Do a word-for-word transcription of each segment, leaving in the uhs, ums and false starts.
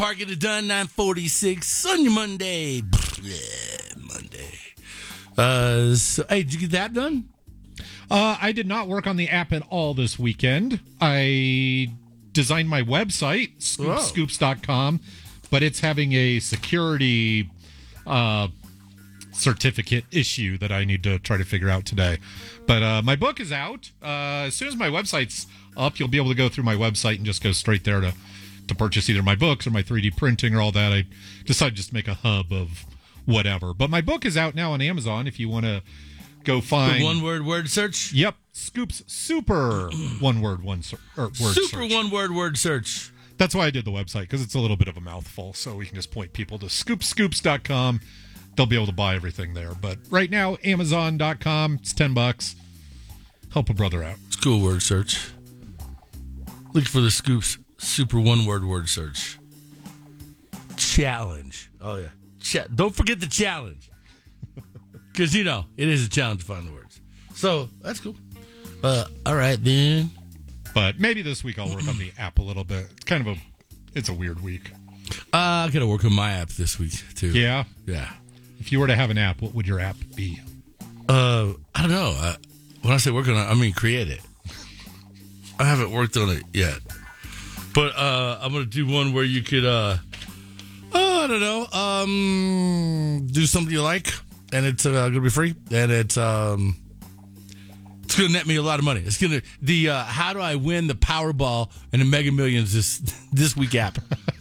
Park it done, nine forty-six on your Monday. Yeah, Monday. Uh, so, hey, did you get that done? Uh, I did not work on the app at all this weekend. I designed my website, scoop scoops dot com, but it's having a security uh, certificate issue that I need to try to figure out today. But uh, my book is out. Uh, as soon as my website's up, you'll be able to go through my website and just go straight there to, to purchase either my books or my three D printing or all that. I decided just to make a hub of whatever. But my book is out now on Amazon if you want to go find... The one-word word search? Yep. Scoops Super one-word one ser- or word Super search. one-word word search. That's why I did the website, because it's a little bit of a mouthful, so we can just point people to scoop scoops dot com. They'll be able to buy everything there. But right now, amazon dot com, it's ten bucks. Help a brother out. School word search. Look for the Scoops Super one-word word search. Challenge. Oh, yeah. Ch- don't forget the challenge. Because, you know, it is a challenge to find the words. So, that's cool. Uh, all right, then. But maybe this week I'll work on the app a little bit. It's kind of a, it's a weird week. Uh, I got to work on my app this week, too. Yeah? Yeah. If you were to have an app, what would your app be? Uh, I don't know. I, when I say work on it, I mean create it. I haven't worked on it yet. But uh, I'm going to do one where you could, uh, oh, I don't know, um, do something you like, and it's uh, going to be free, and it's um, it's going to net me a lot of money. It's going to, the uh, how do I win the Powerball and the Mega Millions this, this week app.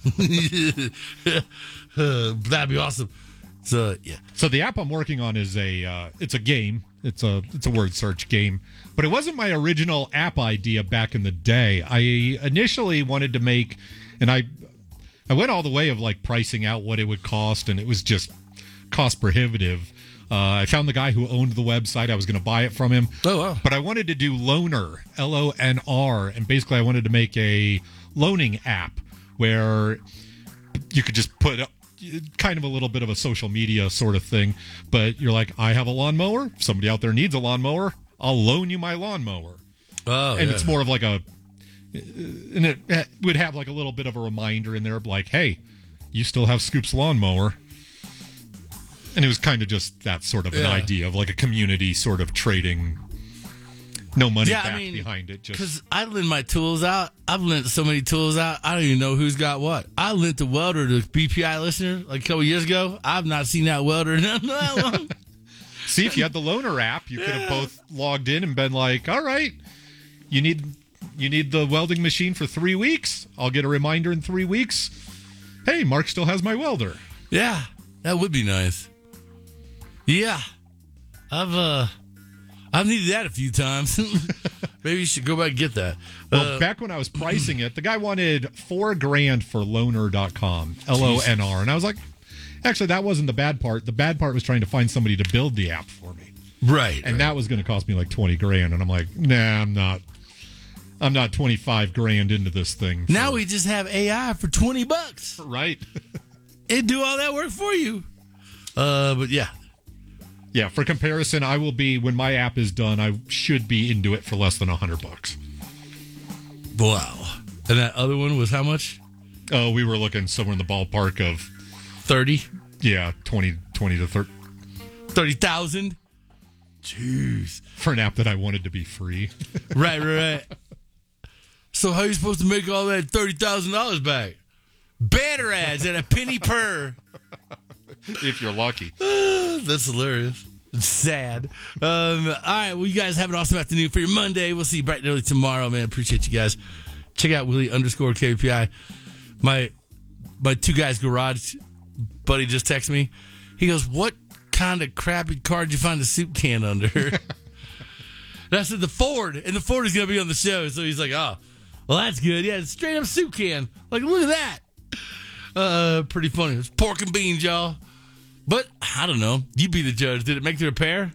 uh, that'd be awesome. So, yeah. So the app I'm working on is a, uh, it's a game. It's a it's a word search game, but it wasn't my original app idea back in the day. I initially wanted to make, and I I went all the way of like pricing out what it would cost, and it was just cost prohibitive. Uh, I found the guy who owned the website. I was going to buy it from him. Oh, wow. But I wanted to do Loaner, L O N R, and basically I wanted to make a loaning app where you could just put up kind of a little bit of a social media sort of thing, but you're like, I have a lawnmower. If somebody out there needs a lawnmower, I'll loan you my lawnmower. Oh, and yeah. It's more of like a, and it would have like a little bit of a reminder in there, like, hey, you still have Scoop's lawnmower. And it was kind of just that sort of an Yeah. idea of like a community sort of trading. No money Yeah, back I mean, behind it. Just because I lend my tools out. I've lent so many tools out. I don't even know who's got what. I lent the welder to B P I listener like a couple years ago. I've not seen that welder in that long. See, if you had the Loaner app, you could have both logged in and been like, all right, you need you need the welding machine for three weeks. I'll get a reminder in three weeks. Hey, Mark still has my welder. Yeah, that would be nice. Yeah, I've uh, I've needed that a few times. Maybe you should go back and get that. Well, Uh, back when I was pricing it, the guy wanted four grand for loaner dot com, L O N R. And I was like, actually, that wasn't the bad part. The bad part was trying to find somebody to build the app for me. right. And right. that was going to cost me like twenty grand. And I'm like, nah, I'm not. I'm not twenty-five grand into this thing. now for- we just have A I for twenty bucks. Right. It do all that work for you. Uh, but yeah. Yeah, for comparison, I will be, when my app is done, I should be into it for less than one hundred bucks. Wow. And that other one was how much? Oh, we were looking somewhere in the ballpark of, thirty? yeah, twenty, twenty to thirty. thirty thousand? Jeez. For an app that I wanted to be free. Right, right, right. So how are you supposed to make all that thirty thousand dollars back? Banner ads at a penny per. If you're lucky. That's hilarious. It's sad. Um, all right, well, you guys have an awesome afternoon for your Monday. We'll see you bright and early tomorrow, man. Appreciate you guys. Check out Willie underscore K P I. My my two guys garage buddy just texted me. He goes, what kind of crappy car did you find the soup can under? And I said, the Ford. And the Ford is going to be on the show. So he's like, oh, well, that's good. Yeah, it's straight up soup can. Like, look at that. Uh, pretty funny. It's pork and beans, y'all. But, I don't know. You be the judge. Did it make the repair?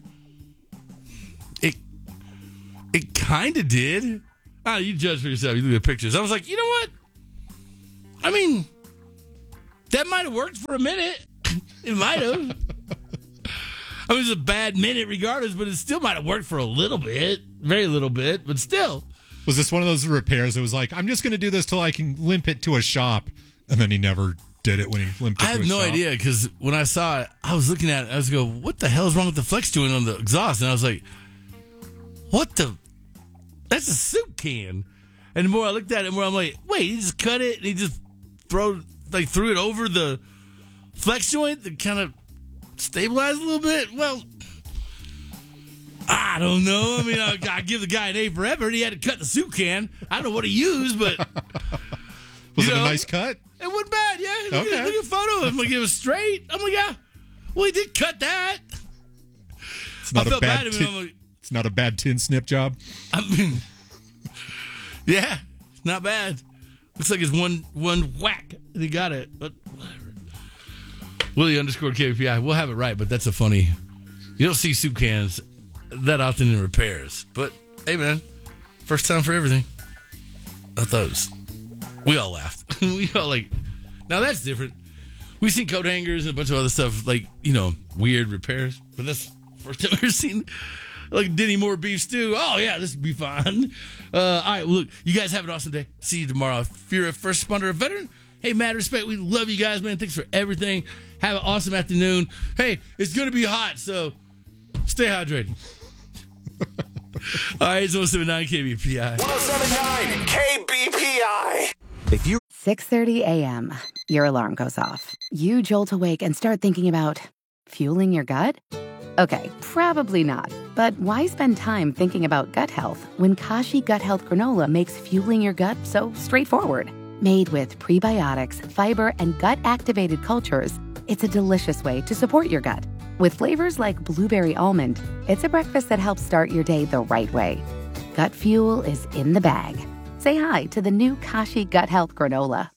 It it kind of did. Oh, you judge for yourself. You look at the pictures. I was like, you know what? I mean, that might have worked for a minute. It might have. I mean, it was a bad minute regardless, but it still might have worked for a little bit. Very little bit, but still. Was this one of those repairs that was like, I'm just going to do this till I can limp it to a shop And then he never did it when he limped I into have his no shop. idea because when I saw it, I was looking at it. I was go, "What the hell is wrong with the flex joint on the exhaust?" And I was like, "What the? That's a soup can." And the more I looked at it, the more I'm like, "Wait, he just cut it and he just throw like threw it over the flex joint to kind of stabilize a little bit." Well, I don't know. I mean, I, I give the guy an A for effort. He had to cut the soup can. I don't know what he used, but was you it know, a nice cut? It wasn't bad, yeah. Look, Okay. at, look at the photo. I'm like, it was straight. I'm like, yeah. Well, he did cut that. It's not I a felt bad. bad. Tin, I'm like, it's not a bad tin snip job. I mean, yeah, not bad. Looks like it's one one whack and he got it. But whatever. Willie underscore K P I. We'll have it right, but that's a funny. You don't see soup cans that often in repairs. But hey, man, first time for everything. I thought it was. We all laughed. We all like. Now that's different. We've seen coat hangers and a bunch of other stuff, like, you know, weird repairs. But that's the first time I've ever seen, like, Denny Moore beef stew. Oh, yeah, this would be fun. Uh, all right, well, look, you guys have an awesome day. See you tomorrow. If you're a first responder or a veteran, hey, mad respect. We love you guys, man. Thanks for everything. Have an awesome afternoon. Hey, it's going to be hot, so stay hydrated. All right, it's one seventy-nine K B P I. one seventy-nine K B P I. If you six thirty a.m., your alarm goes off. You jolt awake and start thinking about fueling your gut? Okay, probably not. But why spend time thinking about gut health when Kashi Gut Health Granola makes fueling your gut so straightforward? Made with prebiotics, fiber, and gut-activated cultures, it's a delicious way to support your gut. With flavors like blueberry almond, it's a breakfast that helps start your day the right way. Gut fuel is in the bag. Say hi to the new Kashi Gut Health Granola.